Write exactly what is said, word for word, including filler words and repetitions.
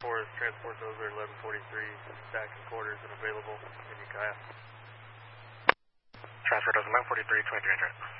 four is transport over eleven forty-three, stack and quarters and available in Ukiah. Transport over eleven forty-three, twenty-three hundred.